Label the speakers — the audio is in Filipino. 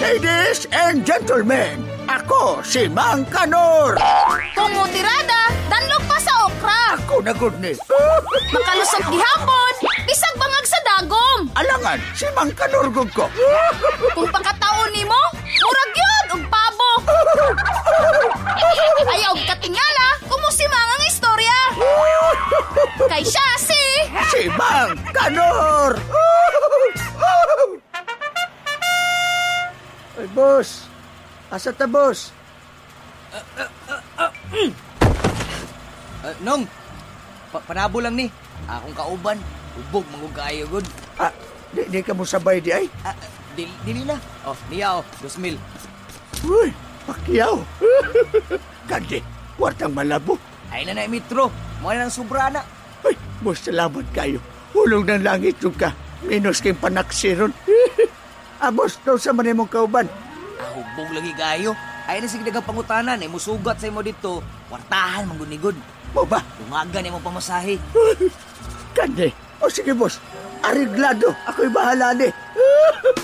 Speaker 1: Ladies and gentlemen, ako si Mang Kanor.
Speaker 2: Kung mutirada, danlog pa sa okra.
Speaker 1: Ako na good ni.
Speaker 2: Makalusot gihapon, bisag bangag sa dagom.
Speaker 1: Alangan, si Mang Kanor gud ko.
Speaker 2: Kung pagkataon nimo, murag yun og pabo. Ayaw og katingala, kumusimang ang istorya. Kay siya
Speaker 1: Si Mang Kanor. Ay, boss. Asa ta, boss?
Speaker 3: Nong, panabo lang ni. Akong kauban. Ubog, mangugayo, good.
Speaker 1: Di ka mo sabay di ay?
Speaker 3: Dili na. Oh, niya, 2,000.
Speaker 1: Uy, pakyaw. Gandi, wartang malabo.
Speaker 3: Ay na metro. Mga nang sobra na.
Speaker 1: Ay, boss, salamat kayo. Hulog ng langit yung ka. Minus kayong panaksiron. Boss, daw sa man mong kauban.
Speaker 3: Hubog lagi kayo. Ay na sige dagang pangutanan. Ay musugat sa imo dito. Wartahan, manggunigod.
Speaker 1: Mo ba?
Speaker 3: Lumagan imo pamasahe.
Speaker 1: Gandi. O sige, boss. Ariglado. Ako'y bahala ni.